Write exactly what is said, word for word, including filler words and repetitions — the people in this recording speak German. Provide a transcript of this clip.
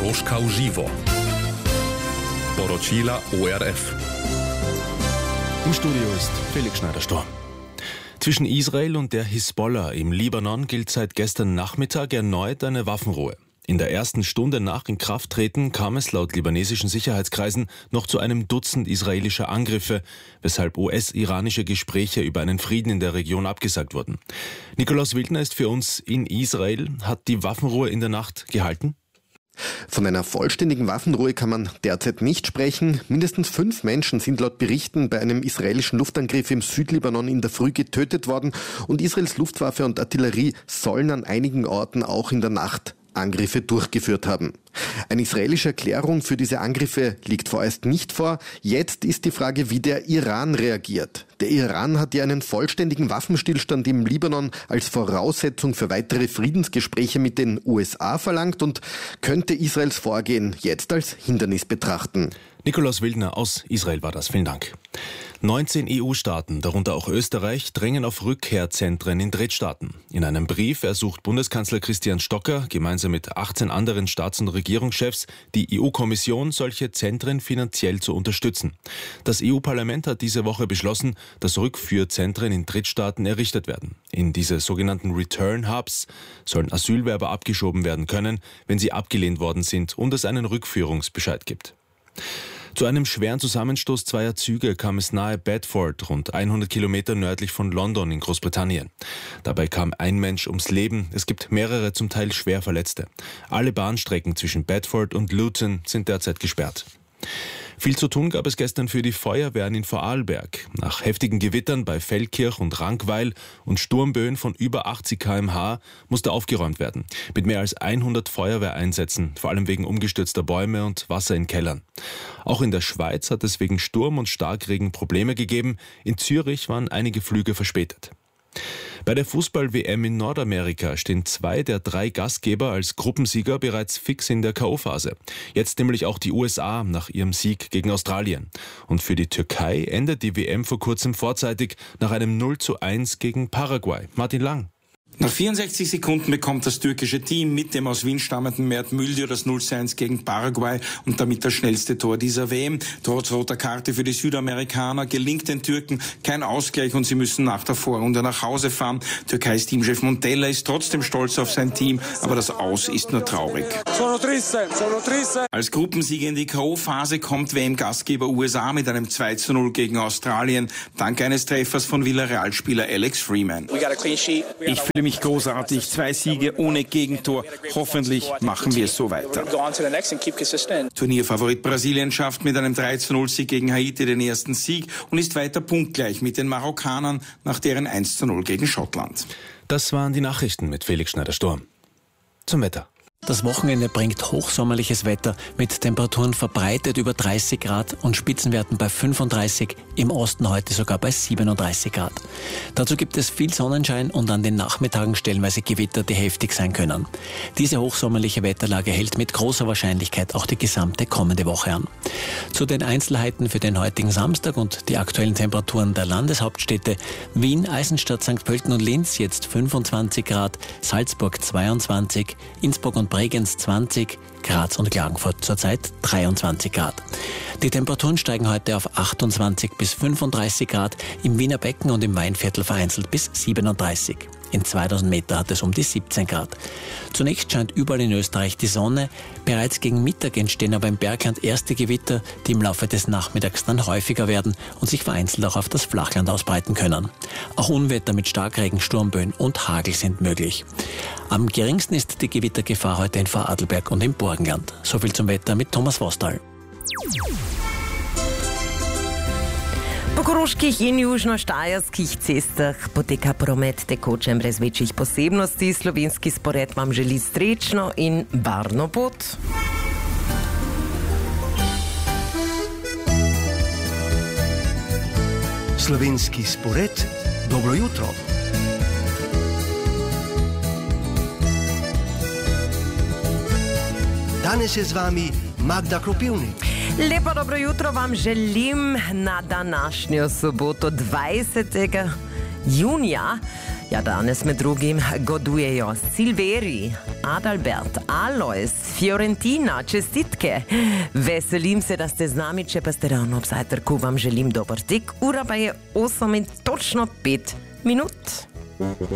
Pokoroška v živo. Poročila O R F. Im Studio ist Felix Schneider-Sturm. Zwischen Israel und der Hisbollah im Libanon gilt seit gestern Nachmittag erneut eine Waffenruhe. In der ersten Stunde nach Inkrafttreten kam es laut libanesischen Sicherheitskreisen noch zu einem Dutzend israelischer Angriffe, weshalb U S-iranische Gespräche über einen Frieden in der Region abgesagt wurden. Nikolaus Wildner ist für uns in Israel. Hat die Waffenruhe in der Nacht gehalten? Von einer vollständigen Waffenruhe kann man derzeit nicht sprechen. Mindestens fünf Menschen sind laut Berichten bei einem israelischen Luftangriff im Südlibanon in der Früh getötet worden und Israels Luftwaffe und Artillerie sollen an einigen Orten auch in der Nacht Angriffe durchgeführt haben. Eine israelische Erklärung für diese Angriffe liegt vorerst nicht vor. Jetzt ist die Frage, wie der Iran reagiert. Der Iran hat ja einen vollständigen Waffenstillstand im Libanon als Voraussetzung für weitere Friedensgespräche mit den U S A verlangt und könnte Israels Vorgehen jetzt als Hindernis betrachten. Nikolaus Wildner aus Israel war das. Vielen Dank. neunzehn E U-Staaten, darunter auch Österreich, drängen auf Rückkehrzentren in Drittstaaten. In einem Brief ersucht Bundeskanzler Christian Stocker gemeinsam mit achtzehn anderen Staats- und Regierungschefs die E U-Kommission, solche Zentren finanziell zu unterstützen. Das E U-Parlament hat diese Woche beschlossen, dass Rückführzentren in Drittstaaten errichtet werden. In diese sogenannten Return Hubs sollen Asylwerber abgeschoben werden können, wenn sie abgelehnt worden sind und es einen Rückführungsbescheid gibt. Zu einem schweren Zusammenstoß zweier Züge kam es nahe Bedford, rund hundert Kilometer nördlich von London in Großbritannien. Dabei kam ein Mensch ums Leben. Es gibt mehrere zum Teil schwer Verletzte. Alle Bahnstrecken zwischen Bedford und Luton sind derzeit gesperrt. Viel zu tun gab es gestern für die Feuerwehren in Vorarlberg. Nach heftigen Gewittern bei Feldkirch und Rankweil und Sturmböen von über achtzig Kilometer pro Stunde musste aufgeräumt werden. Mit mehr als hundert Feuerwehreinsätzen, vor allem wegen umgestürzter Bäume und Wasser in Kellern. Auch in der Schweiz hat es wegen Sturm und Starkregen Probleme gegeben. In Zürich waren einige Flüge verspätet. Bei der Fußball-W M in Nordamerika stehen zwei der drei Gastgeber als Gruppensieger bereits fix in der K O-Phase. Jetzt nämlich auch die U S A nach ihrem Sieg gegen Australien. Und für die Türkei endet die W M vor kurzem vorzeitig nach einem null zu eins gegen Paraguay. Martin Lang. Nach vierundsechzig Sekunden bekommt das türkische Team mit dem aus Wien stammenden Mert Müldür das null zu eins gegen Paraguay und damit das schnellste Tor dieser W M. Trotz roter Karte für die Südamerikaner gelingt den Türken kein Ausgleich und sie müssen nach der Vorrunde nach Hause fahren. Türkeis Teamchef Montella ist trotzdem stolz auf sein Team, aber das Aus ist nur traurig. Als Gruppensieger in die K O-Phase kommt W M-Gastgeber U S A mit einem zwei zu null gegen Australien, dank eines Treffers von Villarreal-Spieler Alex Freeman. Ich fühle mich großartig, zwei Siege ohne Gegentor. Hoffentlich machen wir es so weiter. Turnierfavorit Brasilien schafft mit einem drei zu null Sieg gegen Haiti den ersten Sieg und ist weiter punktgleich mit den Marokkanern nach deren eins zu null gegen Schottland. Das waren die Nachrichten mit Felix Schneider-Sturm. Zum Wetter. Das Wochenende bringt hochsommerliches Wetter mit Temperaturen verbreitet über dreißig Grad und Spitzenwerten bei fünfunddreißig, im Osten heute sogar bei siebenunddreißig Grad. Dazu gibt es viel Sonnenschein und an den Nachmittagen stellenweise Gewitter, die heftig sein können. Diese hochsommerliche Wetterlage hält mit großer Wahrscheinlichkeit auch die gesamte kommende Woche an. Zu den Einzelheiten für den heutigen Samstag und die aktuellen Temperaturen der Landeshauptstädte: Wien, Eisenstadt, Sankt Pölten und Linz jetzt fünfundzwanzig Grad, Salzburg zweiundzwanzig, Innsbruck und Bregenz zwanzig, Graz und Klagenfurt zurzeit dreiundzwanzig Grad. Die Temperaturen steigen heute auf achtundzwanzig bis fünfunddreißig Grad, im Wiener Becken und im Weinviertel vereinzelt bis siebenunddreißig. In zweitausend Meter hat es um die siebzehn Grad. Zunächst scheint überall in Österreich die Sonne. Bereits gegen Mittag entstehen aber im Bergland erste Gewitter, die im Laufe des Nachmittags dann häufiger werden und sich vereinzelt auch auf das Flachland ausbreiten können. Auch Unwetter mit Starkregen, Sturmböen und Hagel sind möglich. Am geringsten ist die Gewittergefahr heute in Vorarlberg und im Burgenland. Soviel zum Wetter mit Thomas Vostal. Pokoroških in južno-štajerskih cestah poteka promet tekočem brez večjih posebnosti. Slovenski spored vam želi srečno in varno pot. Slovenski spored, dobro jutro. Danes je z vami Magda Kropivnik. Lepo dobro jutro vam želim na današnjo soboto dvajsetega junija. Ja, danes med drugim godujejo Silveri, Adalbert, Alois, Fiorentina, čestitke. Veselim se, da ste z nami, če pa ste ravno ob zajtrku, vam želim dober tek. Ura pa je osem in točno pet minut.